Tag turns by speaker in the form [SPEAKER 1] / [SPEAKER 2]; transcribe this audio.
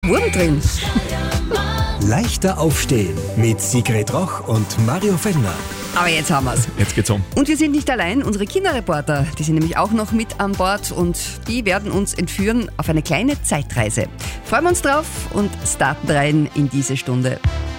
[SPEAKER 1] Wurm drin.
[SPEAKER 2] Leichter aufstehen mit Sigrid Roch und Mario Fellner.
[SPEAKER 1] Aber jetzt haben wir's.
[SPEAKER 3] Jetzt geht's um.
[SPEAKER 1] Und wir sind nicht allein, unsere Kinderreporter, die sind nämlich auch noch mit an Bord und die werden uns entführen auf eine kleine Zeitreise. Freuen wir uns drauf und starten rein in diese Stunde.